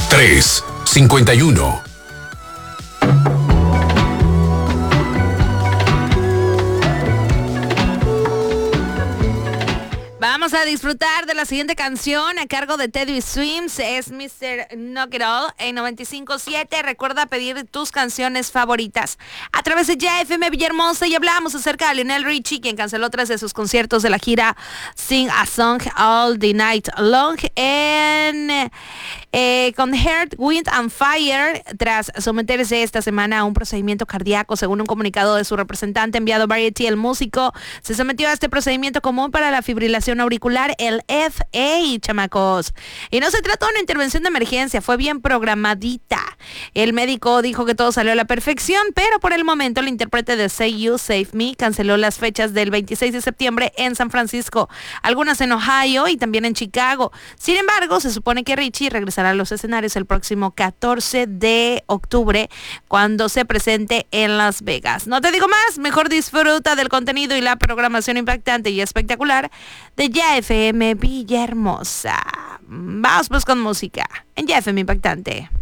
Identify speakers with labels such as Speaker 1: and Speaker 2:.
Speaker 1: 351.
Speaker 2: Vamos a disfrutar de la siguiente canción a cargo de Teddy Swims. Es Mr. Knock It All en 95.7. Recuerda pedir tus canciones favoritas a través de JFM Villahermosa. Y hablamos acerca de Lionel Richie, quien canceló 3 de sus conciertos de la gira Sing a Song All the Night Long con Heart, Wind and Fire, tras someterse esta semana a un procedimiento cardíaco. Según un comunicado de su representante enviado a Variety, el músico se sometió a este procedimiento común para la fibrilación auricular, el FA, chamacos. Y no se trató de una intervención de emergencia, fue bien programadita. El médico dijo que todo salió a la perfección, pero por el momento el intérprete de Say You, Save Me canceló las fechas del 26 de septiembre en San Francisco, algunas en Ohio y también en Chicago. Sin embargo, se supone que Richie regresará a los escenarios el próximo 14 de octubre, cuando se presente en Las Vegas. No te digo más, mejor disfruta del contenido y la programación impactante y espectacular de JFM Villahermosa. Vamos pues con música en JFM Impactante.